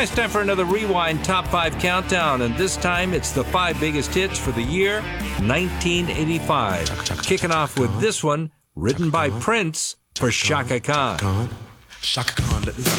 Now it's time for another Rewind Top 5 Countdown, and this time it's the 5 biggest hits for the year 1985. Kicking off with this one, written by Prince for Chaka Khan. Chaka Khan, let me